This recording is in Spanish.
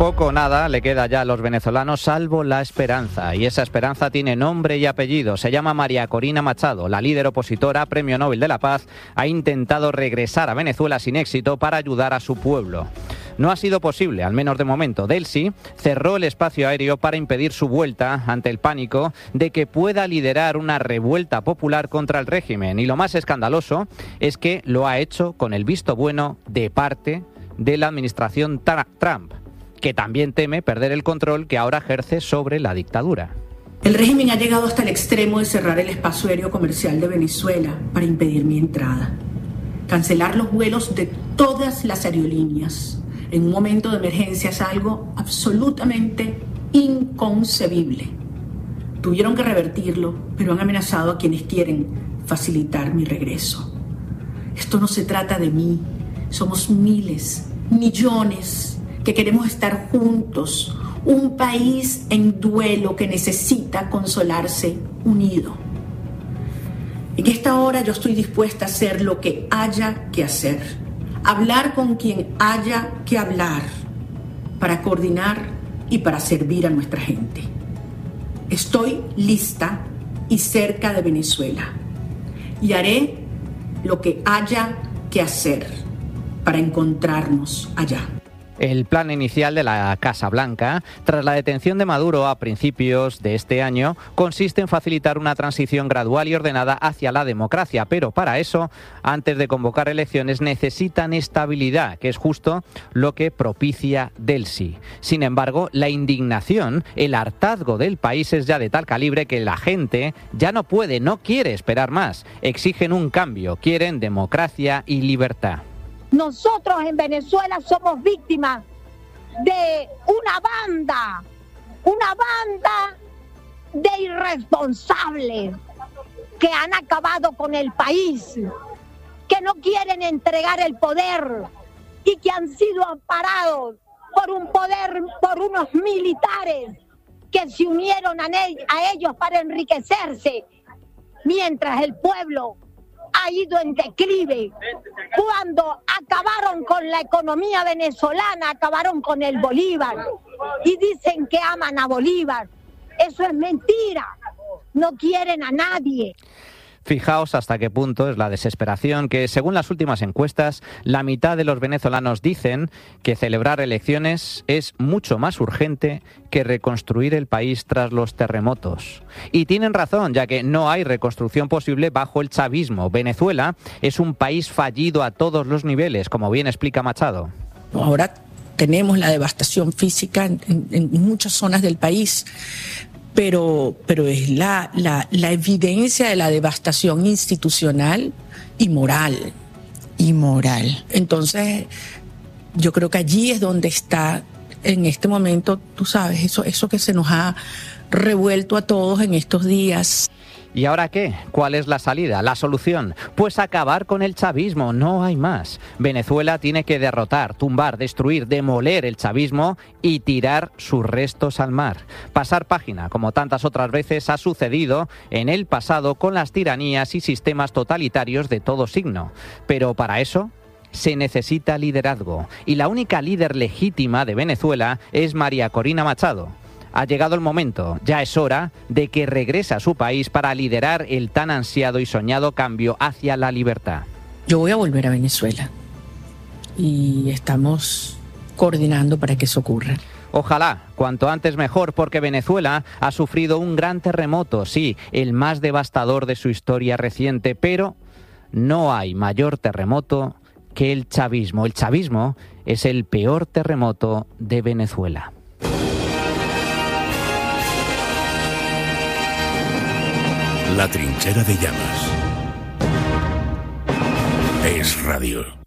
Poco o nada le queda ya a los venezolanos salvo la esperanza, y esa esperanza tiene nombre y apellido. Se llama María Corina Machado. La líder opositora, Premio Nobel de la Paz, ha intentado regresar a Venezuela sin éxito para ayudar a su pueblo. No ha sido posible, al menos de momento. Delcy cerró el espacio aéreo para impedir su vuelta ante el pánico de que pueda liderar una revuelta popular contra el régimen. Y lo más escandaloso es que lo ha hecho con el visto bueno de parte de la administración Trump, que también teme perder el control que ahora ejerce sobre la dictadura. El régimen ha llegado hasta el extremo de cerrar el espacio aéreo comercial de Venezuela para impedir mi entrada, cancelar los vuelos de todas las aerolíneas. En un momento de emergencia es algo absolutamente inconcebible. Tuvieron que revertirlo, pero han amenazado a quienes quieren facilitar mi regreso. Esto no se trata de mí. Somos miles, millones que queremos estar juntos. Un país en duelo que necesita consolarse unido. En esta hora yo estoy dispuesta a hacer lo que haya que hacer. Hablar con quien haya que hablar para coordinar y para servir a nuestra gente. Estoy lista y cerca de Venezuela y haré lo que haya que hacer para encontrarnos allá. El plan inicial de la Casa Blanca, tras la detención de Maduro a principios de este año, consiste en facilitar una transición gradual y ordenada hacia la democracia, pero para eso, antes de convocar elecciones, necesitan estabilidad, que es justo lo que propicia Delcy. Sin embargo, la indignación, el hartazgo del país es ya de tal calibre que la gente ya no puede, no quiere esperar más. Exigen un cambio, quieren democracia y libertad. Nosotros en Venezuela somos víctimas de una banda de irresponsables que han acabado con el país, que no quieren entregar el poder y que han sido amparados por unos militares que se unieron a ellos para enriquecerse, mientras el pueblo ha ido en declive. Cuando acabaron con la economía venezolana, acabaron con el Bolívar y dicen que aman a Bolívar. Eso es mentira. No quieren a nadie. Fijaos hasta qué punto es la desesperación que, según las últimas encuestas, la mitad de los venezolanos dicen que celebrar elecciones es mucho más urgente que reconstruir el país tras los terremotos. Y tienen razón, ya que no hay reconstrucción posible bajo el chavismo. Venezuela es un país fallido a todos los niveles, como bien explica Machado. Ahora tenemos la devastación física en muchas zonas del país. Pero es la evidencia de la devastación institucional y moral. Entonces, yo creo que allí es donde está, en este momento, tú sabes, eso que se nos ha revuelto a todos en estos días. ¿Y ahora qué? ¿Cuál es la salida? ¿La solución? Pues acabar con el chavismo, no hay más. Venezuela tiene que derrotar, tumbar, destruir, demoler el chavismo y tirar sus restos al mar. Pasar página, como tantas otras veces ha sucedido en el pasado con las tiranías y sistemas totalitarios de todo signo. Pero para eso se necesita liderazgo. Y la única líder legítima de Venezuela es María Corina Machado. Ha llegado el momento, ya es hora de que regrese a su país para liderar el tan ansiado y soñado cambio hacia la libertad. Yo voy a volver a Venezuela y estamos coordinando para que eso ocurra. Ojalá, cuanto antes mejor, porque Venezuela ha sufrido un gran terremoto, sí, el más devastador de su historia reciente, pero no hay mayor terremoto que el chavismo. El chavismo es el peor terremoto de Venezuela. La trinchera de llamas. Es radio.